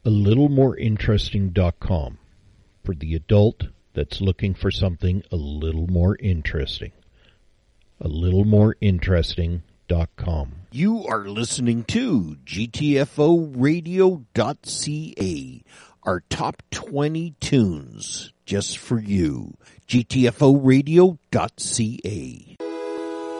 AlittleMoreInteresting.com for the adult that's looking for something a little more interesting. AlittleMoreInteresting.com. You are listening to GTFORadio.ca, our top 20 tunes just for you. GTFORadio.ca.